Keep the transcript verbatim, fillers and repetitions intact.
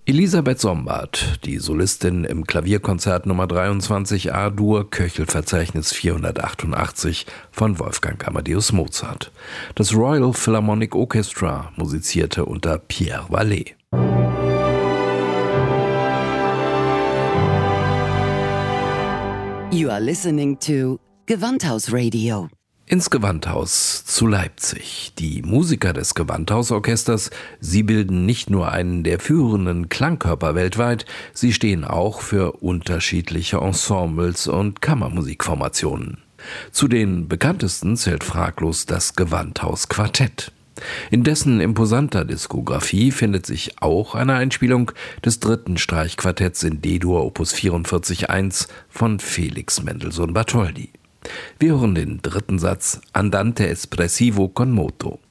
Elisabeth Sombart, die Solistin im Klavierkonzert Nummer dreiundzwanzig A-Dur, Köchelverzeichnis vierhundertachtundachtzig von Wolfgang Amadeus Mozart. Das Royal Philharmonic Orchestra musizierte unter Pierre Vallet. You are listening to Gewandhaus-Radio. Ins Gewandhaus zu Leipzig. Die Musiker des Gewandhausorchesters, sie bilden nicht nur einen der führenden Klangkörper weltweit, sie stehen auch für unterschiedliche Ensembles und Kammermusikformationen. Zu den bekanntesten zählt fraglos das Gewandhaus-Quartett. In dessen imposanter Diskografie findet sich auch eine Einspielung des dritten Streichquartetts in D-Dur Opus vierundvierzig eins von Felix Mendelssohn Bartholdy. Wir hören den dritten Satz Andante espressivo con moto.